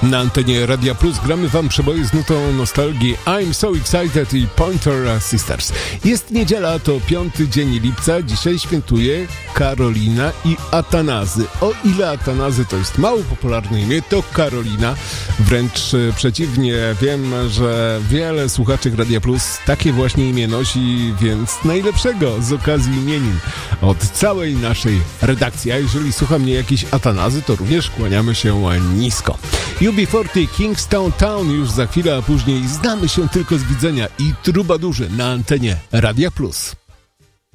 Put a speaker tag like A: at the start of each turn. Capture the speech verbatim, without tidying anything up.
A: Na antenie Radia Plus gramy wam przeboje z nutą nostalgii I'm So Excited i Pointer Sisters. Jest niedziela, to piąty dzień lipca. Dzisiaj świętuje Karolina i Atanazy. O ile Atanazy to jest mało popularne imię, to Karolina wręcz przeciwnie. Wiem, że wiele słuchaczy Radia Plus takie właśnie imię nosi, więc najlepszego z okazji imienin od całej naszej redakcji. A jeżeli słucha mnie jakiś Atanazy, to również kłaniamy się nisko. U B czterdzieści Kingston Town już za chwilę, a później znamy się tylko z widzenia i trubadurzy na antenie Radia Plus.